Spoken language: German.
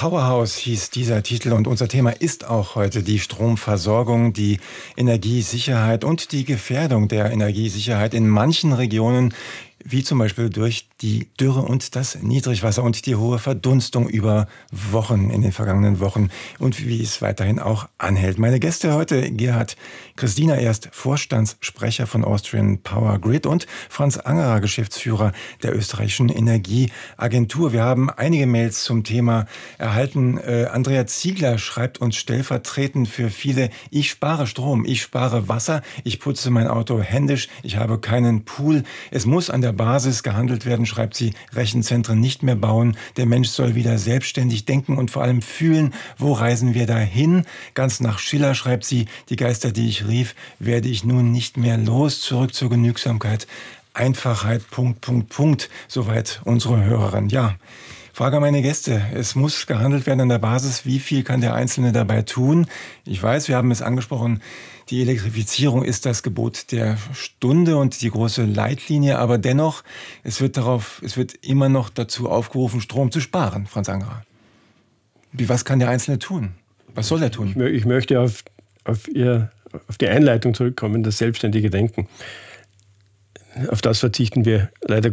Powerhouse hieß dieser Titel und unser Thema ist auch heute die Stromversorgung, die Energiesicherheit und die Gefährdung der Energiesicherheit in manchen Regionen, wie zum Beispiel durch die Dürre und das Niedrigwasser und die hohe Verdunstung über Wochen in den vergangenen Wochen und wie es weiterhin auch anhält. Meine Gäste heute, Gerhard Christina, er ist Vorstandssprecher von Austrian Power Grid und Franz Angerer, Geschäftsführer der österreichischen Energieagentur. Wir haben einige Mails zum Thema erhalten. Andrea Ziegler schreibt uns stellvertretend für viele: Ich spare Strom, ich spare Wasser, ich putze mein Auto händisch, ich habe keinen Pool. Es muss an der Basis gehandelt werden, schreibt sie, Rechenzentren nicht mehr bauen. Der Mensch soll wieder selbstständig denken und vor allem fühlen, wo reisen wir dahin? Ganz nach Schiller, schreibt sie, die Geister, die ich rief, werde ich nun nicht mehr los. Zurück zur Genügsamkeit, Einfachheit, .. Soweit unsere Hörerin. Ja, Frage an meine Gäste. Es muss gehandelt werden an der Basis. Wie viel kann der Einzelne dabei tun? Ich weiß, wir haben es angesprochen, die Elektrifizierung ist das Gebot der Stunde und die große Leitlinie. Aber dennoch, es wird immer noch dazu aufgerufen, Strom zu sparen, Franz Angerer. Was kann der Einzelne tun? Was soll er tun? Ich möchte auf die Einleitung zurückkommen, das selbstständige Denken. Auf das verzichten wir leider